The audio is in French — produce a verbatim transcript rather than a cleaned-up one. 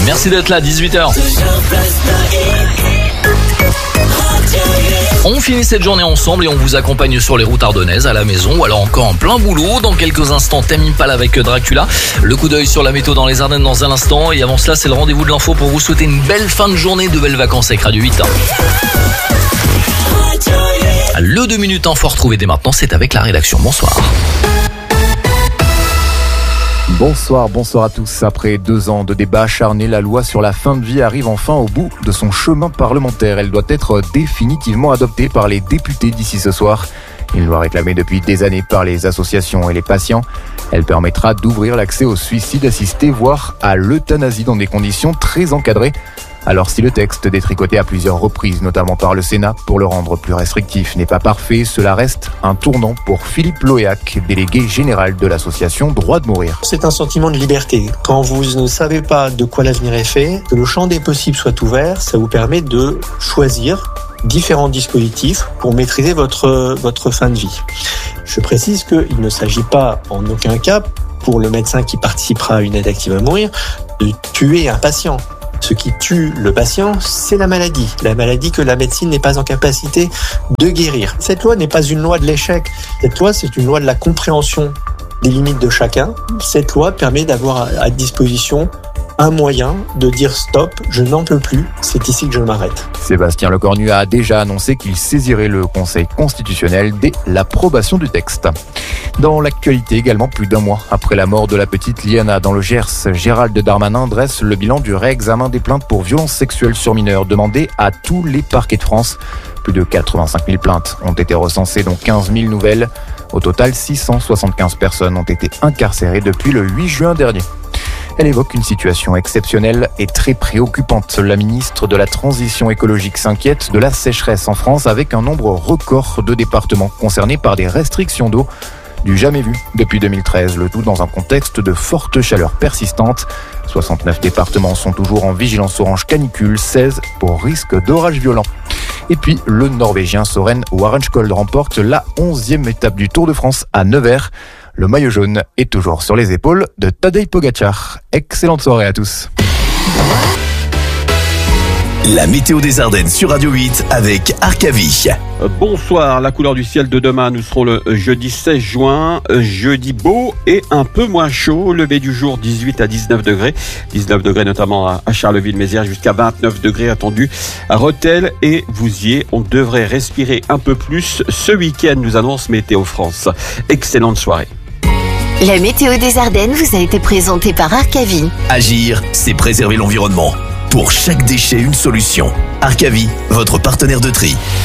Merci d'être là, dix-huit heures. On finit cette journée ensemble et on vous accompagne sur les routes ardennaises, à la maison ou alors encore en plein boulot. Dans quelques instants, Tame Impala avec Dracula. Le coup d'œil sur la météo dans les Ardennes dans un instant. Et avant cela, c'est le rendez-vous de l'info pour vous souhaiter une belle fin de journée, de belles vacances avec Radio huit. Le deux minutes info retrouvé dès maintenant, c'est avec la rédaction. Bonsoir. Bonsoir, bonsoir à tous. Après deux ans de débats acharnés, la loi sur la fin de vie arrive enfin au bout de son chemin parlementaire. Elle doit être définitivement adoptée par les députés d'ici ce soir. Une loi réclamée depuis des années par les associations et les patients. Elle permettra d'ouvrir l'accès au suicide assisté, voire à l'euthanasie dans des conditions très encadrées. Alors si le texte détricoté à plusieurs reprises, notamment par le Sénat, pour le rendre plus restrictif, n'est pas parfait, cela reste un tournant pour Philippe Loéac, délégué général de l'association Droit de Mourir. C'est un sentiment de liberté. Quand vous ne savez pas de quoi l'avenir est fait, que le champ des possibles soit ouvert, ça vous permet de choisir différents dispositifs pour maîtriser votre, votre fin de vie. Je précise qu'il ne s'agit pas en aucun cas, pour le médecin qui participera à une aide active à mourir, de tuer un patient. Ce qui tue le patient, c'est la maladie. La maladie que la médecine n'est pas en capacité de guérir. Cette loi n'est pas une loi de l'échec. Cette loi, c'est une loi de la compréhension des limites de chacun. Cette loi permet d'avoir à disposition un moyen de dire stop, je n'en peux plus, c'est ici que je m'arrête. Sébastien Lecornu a déjà annoncé qu'il saisirait le Conseil constitutionnel dès l'approbation du texte. Dans l'actualité également, plus d'un mois après la mort de la petite Liana dans le Gers, Gérald Darmanin dresse le bilan du réexamen des plaintes pour violences sexuelles sur mineurs demandées à tous les parquets de France. Plus de quatre-vingt-cinq mille plaintes ont été recensées, dont quinze mille nouvelles. Au total, six cent soixante-quinze personnes ont été incarcérées depuis le huit juin dernier. Elle évoque une situation exceptionnelle et très préoccupante. La ministre de la Transition écologique s'inquiète de la sécheresse en France avec un nombre record de départements concernés par des restrictions d'eau du jamais vu depuis deux mille treize, le tout dans un contexte de forte chaleur persistante. soixante-neuf départements sont toujours en vigilance orange canicule, seize pour risque d'orage violent. Et puis, le Norvégien Søren Warrenskold remporte la onzième étape du Tour de France à Nevers. Le maillot jaune est toujours sur les épaules de Tadej Pogacar. Excellente soirée à tous. La météo des Ardennes sur Radio huit avec Arcavie. Bonsoir, la couleur du ciel de demain, nous serons le jeudi seize juin, jeudi beau et un peu moins chaud, lever du jour dix-huit à dix-neuf degrés, dix-neuf degrés notamment à Charleville-Mézières, jusqu'à vingt-neuf degrés attendus à Rethel et Vouziers. On devrait respirer un peu plus ce week-end, nous annonce Météo France. Excellente soirée. La météo des Ardennes vous a été présentée par Arcavie. Agir, c'est préserver l'environnement. Pour chaque déchet, une solution. Arcavie, votre partenaire de tri.